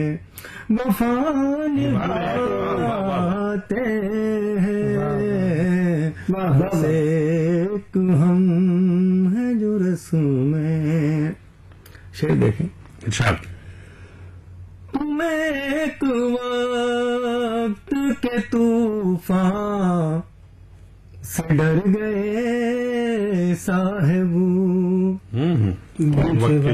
वफा निभाते हैं, बस एक हम है जो रस्में। शेर देखें, इरशाद। तुम एक वक्त के तूफान से डर गए साहिबू। बहुत वक्त